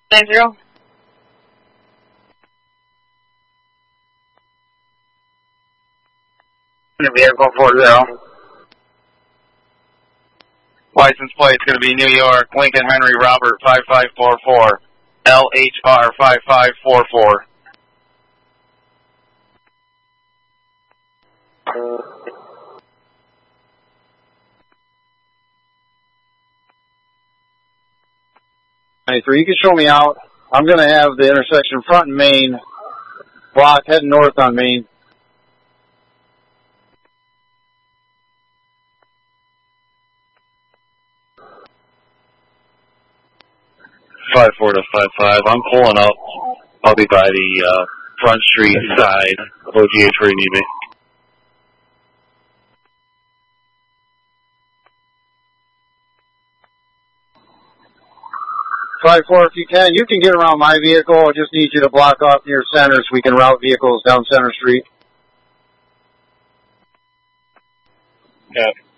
90. Vehicle 40. License plate is going to be New York, Lincoln Henry Robert 5544, LHR 5544. You can show me out. I'm going to have the intersection front and main block heading north on Main. 54 to 55. I'm pulling up. I'll be by the front street side of OGH where you need me. 54, if you can get around my vehicle. I just need you to block off near center so we can route vehicles down Center Street. Yeah.